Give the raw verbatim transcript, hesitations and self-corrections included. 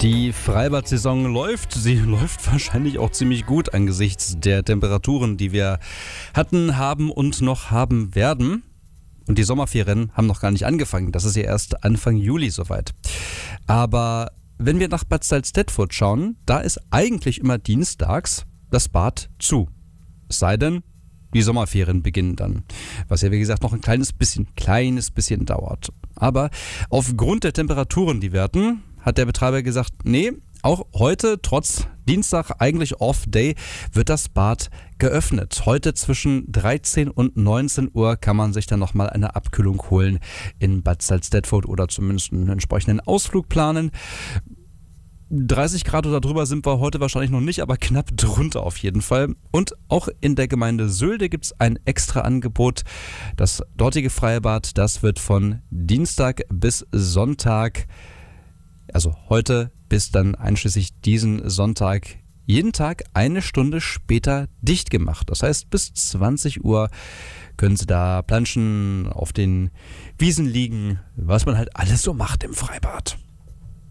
Die Freibad-Saison läuft. Sie läuft wahrscheinlich auch ziemlich gut angesichts der Temperaturen, die wir hatten, haben und noch haben werden. Und die Sommerferien haben noch gar nicht angefangen. Das ist ja erst Anfang Juli soweit. Aber wenn wir nach Bad Salzdetfurt schauen, da ist eigentlich immer dienstags das Bad zu. Es sei denn, die Sommerferien beginnen dann. Was ja wie gesagt noch ein kleines bisschen, kleines bisschen dauert. Aber aufgrund der Temperaturen, die wir hatten, hat der Betreiber gesagt, nee, auch heute, trotz Dienstag, eigentlich Off-Day, wird das Bad geöffnet. Heute zwischen dreizehn und neunzehn Uhr kann man sich dann nochmal eine Abkühlung holen in Bad Salzdetfurt oder zumindest einen entsprechenden Ausflug planen. dreißig Grad oder drüber sind wir heute wahrscheinlich noch nicht, aber knapp drunter auf jeden Fall. Und auch in der Gemeinde Sülde gibt es ein extra Angebot. Das dortige Freibad, das wird von Dienstag bis Sonntag, also heute bis dann einschließlich diesen Sonntag, jeden Tag eine Stunde später dicht gemacht. Das heißt, bis zwanzig Uhr können Sie da planschen, auf den Wiesen liegen, was man halt alles so macht im Freibad.